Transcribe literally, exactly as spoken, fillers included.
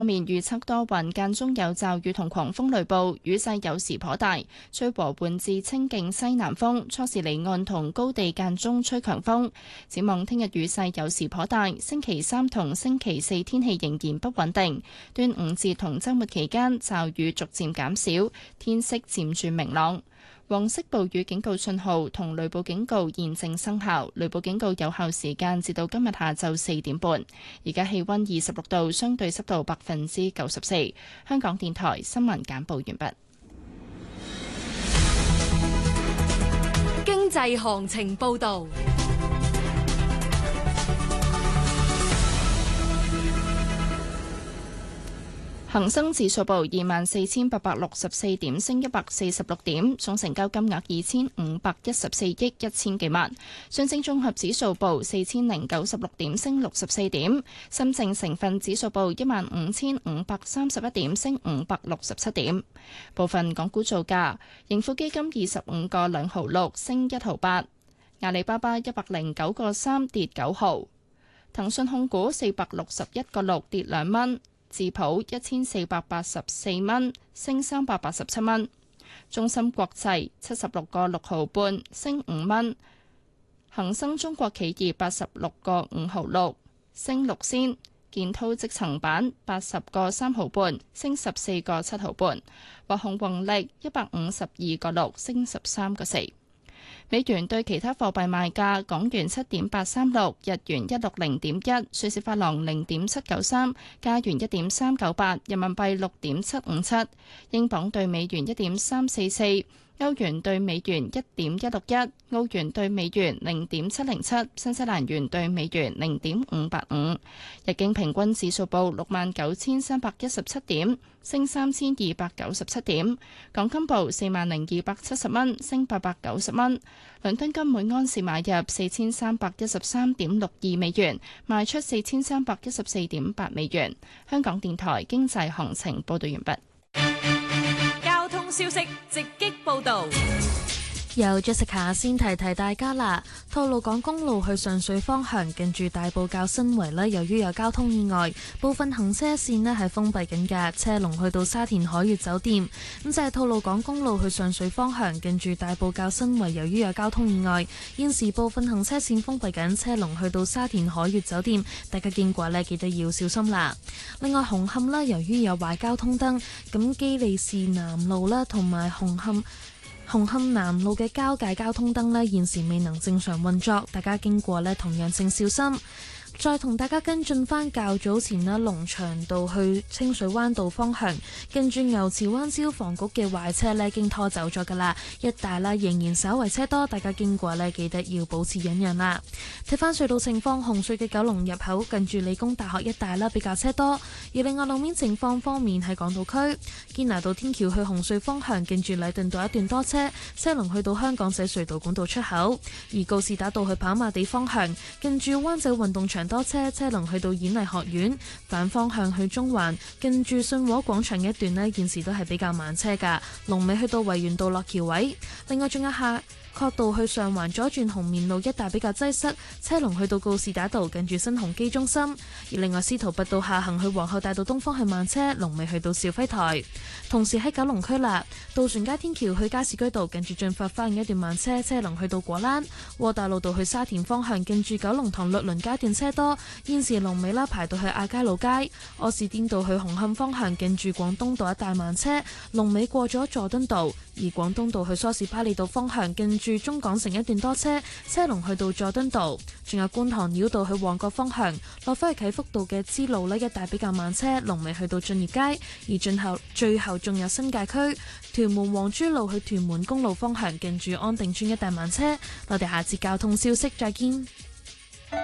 方面預測多雲，間中有驟雨同狂風雷暴，雨勢有時頗大，吹和緩至清勁西南風，初時離岸同高地間中吹強風。展望聽日雨勢有時頗大，星期三同星期四天氣仍然不穩定。端午節同週末期間驟雨逐漸減少，天色漸轉明朗。黃色暴雨警告信號同雷暴警告現正生效，雷暴警告有效時間至到今日下晝四點半。而家氣溫二十六度，相對濕度百分之九十四。香港電台新聞簡報完畢。 經濟行情報道。 恒生指數報二萬四千八百六十四點，升一百四十六點，總成交金額二千五百一十四億一千幾萬。上證綜合指數報四千零九十六點，升六十四點。深證成分指數報一萬五千五百三十一點，升五百六十七點。部分港股造價：盈富基金二十五個兩毫六，升一毫八；阿里巴巴一百零九個三，跌九毫；騰訊控股四百六十一個六，跌兩蚊。智普一千四百八十四蚊，升三百八十七蚊；中芯國際七十六個六毫半，升五蚊；恒生中國企業八十六個五毫六，升六仙；建滔積層板八十個三毫半，升十四個七毫半；華虹宏力一百五十二個六，升十三個四。美元對其他貨幣賣價：港元七點八三六，日元一六零點一，瑞士法郎零點七九三，加元一點三九八，人民幣六點七五七，英鎊對美元一點三四四，歐元對美元一點一六一，澳元對美元零點七零七，新西蘭元對美元零點五八五。日經平均指數報六萬九千三百一十七點，升三千二百九十七點。港金報四萬零二百七十蚊，升八百九十蚊。倫敦金每安士買入四千三百一十三點六二美元，賣出四千三百一十四點八美元。香港電台經濟行情報道完畢。 交通消息直擊報道。 由 Jessica 先提提大家啦，吐露港公路去上水方向近住大埔滘新圍呢，由於有交通意外，部分行車線呢係封閉緊嘅，車龍去到沙田海悅酒店。咁就係吐露港公路去上水方向近住大埔滘新圍，由於有交通意外，現時部分行車線封閉緊，車龍去到沙田海悅酒店，大家經過呢記得要小心啦。另外紅磡啦，由於有壞交通燈，咁基利士南路啦同埋紅磡紅磡南路嘅交界交通燈呢，現時未能正常運作，大家經過呢同樣請小心。再同大家跟進返較早前啦，龍翔道去清水灣道方向，跟住牛池灣消防局嘅壞車呢已經拖走咗噶啦，一帶啦仍然稍為車多，大家經過呢記得要保持忍讓啦。睇返隧道情況，紅隧嘅九龍入口近住理工大學一帶啦比較車多，而另外路面情況方面喺港島區堅拿道天橋去紅隧方向，近住禮頓道一段多車，車龍去到香港仔隧道管道出口；而告士打道去跑馬地方向，近住灣仔運動場多車，車龍去到演藝學院，反方向去中環，近住信和廣場一段呢，現時都係比較慢車噶，龍尾去到維園道落橋位。另外仲有下角道去上環左轉紅棉路一帶比較擠塞，車龍去到告士打道近住新鴻基中心。而另外司徒拔道下行去皇后大道東方係慢車，龍尾去到肇輝台。同時喺九龍區啦，渡船街天橋去加士居道近住進發花園一段慢車，車龍去到果欄。窩打老道去沙田方向近住九龍塘律倫街段車多，現時龍尾啦排到去亞皆老街。柯士甸道去紅磡方向近住廣東道一帶慢車，龍尾過咗佐敦道。而廣東道去梳士巴利道方向近住中港城一段多車，車龍去到佐敦道。仲有觀塘繞道去旺角方向，落返去啟福道嘅支路呢一帶比較慢車，龍尾去到駿業街。而最後最後仲有新界區屯門黃珠路去屯門公路方向近住安定村一帶慢車。我哋下次交通消息再見。